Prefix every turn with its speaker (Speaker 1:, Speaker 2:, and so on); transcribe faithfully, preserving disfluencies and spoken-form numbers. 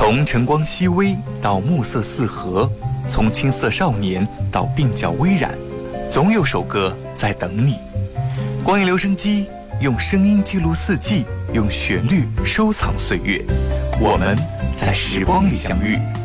Speaker 1: 从晨光熹微到暮色四合，从青涩少年到鬓角微染，总有首歌在等你。光影留声机用声音记录四季，用旋律收藏岁月。我们在时光里相遇。